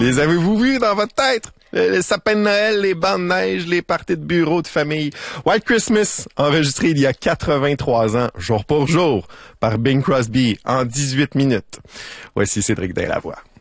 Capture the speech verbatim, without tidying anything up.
Les avez-vous vus dans votre tête? Les sapins de Noël, les bancs de neige, les parties de bureau de famille. White Christmas, enregistré il y a quatre-vingt-trois ans, jour pour jour, par Bing Crosby, en dix-huit minutes. Voici Cédric Deslavoie.